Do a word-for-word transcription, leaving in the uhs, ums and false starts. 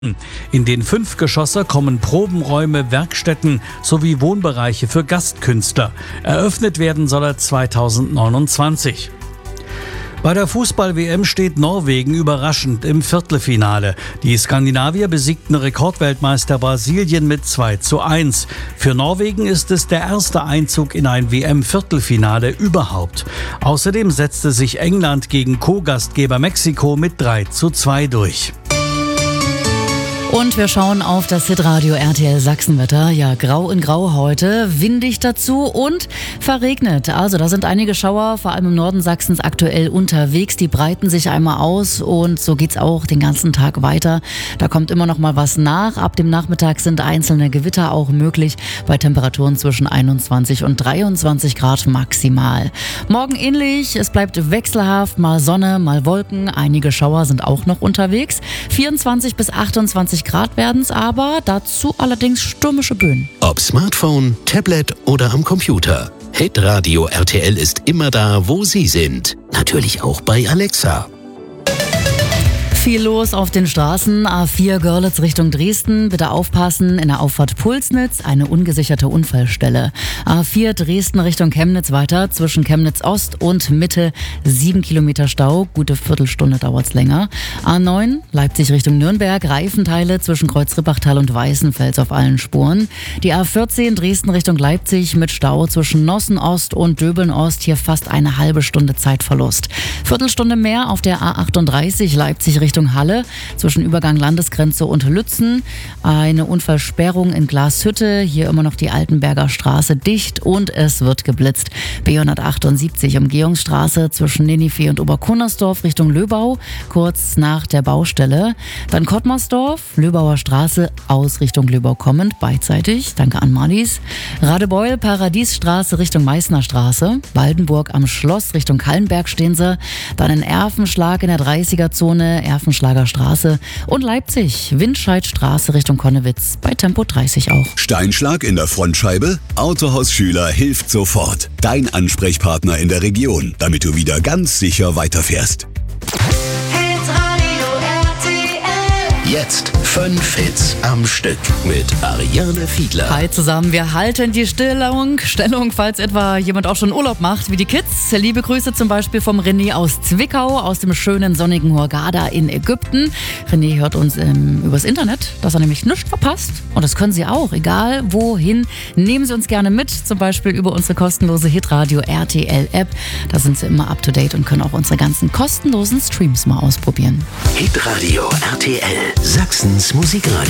In den fünf Geschosse kommen Probenräume, Werkstätten sowie Wohnbereiche für Gastkünstler. Eröffnet werden soll er zweitausendneunundzwanzig. Bei der Fußball-W M steht Norwegen überraschend im Viertelfinale. Die Skandinavier besiegten Rekordweltmeister Brasilien mit zwei zu eins. Für Norwegen ist es der erste Einzug in ein W M-Viertelfinale überhaupt. Außerdem setzte sich England gegen Co-Gastgeber Mexiko mit drei zu zwei durch. Und wir schauen auf das Hitradio R T L Sachsenwetter. Ja, grau in grau heute, windig dazu und verregnet. Also da sind einige Schauer, vor allem im Norden Sachsens aktuell unterwegs. Die breiten sich einmal aus und so geht's auch den ganzen Tag weiter. Da kommt immer noch mal was nach. Ab dem Nachmittag sind einzelne Gewitter auch möglich bei Temperaturen zwischen einundzwanzig und dreiundzwanzig Grad maximal. Morgen ähnlich, es bleibt wechselhaft, mal Sonne, mal Wolken. Einige Schauer sind auch noch unterwegs. vierundzwanzig bis achtundzwanzig Grad werden es aber, dazu allerdings stürmische Böen. Ob Smartphone, Tablet oder am Computer. Hitradio R T L ist immer da, wo Sie sind. Natürlich auch bei Alexa. Viel los auf den Straßen. A vier Görlitz Richtung Dresden. Bitte aufpassen. In der Auffahrt Pulsnitz eine ungesicherte Unfallstelle. A vier Dresden Richtung Chemnitz weiter. Zwischen Chemnitz Ost und Mitte sieben Kilometer Stau. Gute Viertelstunde dauert's länger. A neun Leipzig Richtung Nürnberg. Reifenteile zwischen Kreuz-Rippachtal und Weißenfels auf allen Spuren. Die A vierzehn Dresden Richtung Leipzig mit Stau zwischen Nossen Ost und Döbeln Ost. Hier fast eine halbe Stunde Zeitverlust. Viertelstunde mehr auf der A achtunddreißig Leipzig Richtung Richtung Halle, zwischen Übergang Landesgrenze und Lützen. Eine Unfallsperrung in Glashütte, hier immer noch die Altenberger Straße dicht und es wird geblitzt. B hundertachtundsiebzig Umgehungsstraße zwischen Ninive und Oberkunnersdorf Richtung Löbau, kurz nach der Baustelle. Dann Kottmersdorf, Löbauer Straße aus Richtung Löbau kommend, beidseitig, danke an Marlies. Radebeul, Paradiesstraße Richtung Meißner Straße, Waldenburg am Schloss Richtung Kallenberg stehen sie. Dann in Erfenschlag in der dreißiger-Zone, Erfenschlager Straße und Leipzig, Windscheidstraße Richtung Konnewitz, bei Tempo dreißig auch. Steinschlag in der Frontscheibe? Autohaus Schüler hilft sofort. Dein Ansprechpartner in der Region, damit du wieder ganz sicher weiterfährst. Jetzt fünf Hits am Stück mit Ariane Fiedler. Hi zusammen, wir halten die Stellung, Stellung, falls etwa jemand auch schon Urlaub macht, wie die Kids. Liebe Grüße zum Beispiel vom René aus Zwickau, aus dem schönen sonnigen Hurghada in Ägypten. René hört uns ähm, übers Internet, dass er nämlich nichts verpasst. Und das können Sie auch, egal wohin. Nehmen Sie uns gerne mit, zum Beispiel über unsere kostenlose Hitradio R T L App. Da sind Sie immer up to date und können auch unsere ganzen kostenlosen Streams mal ausprobieren. Hitradio R T L, Sachsens Musikradio.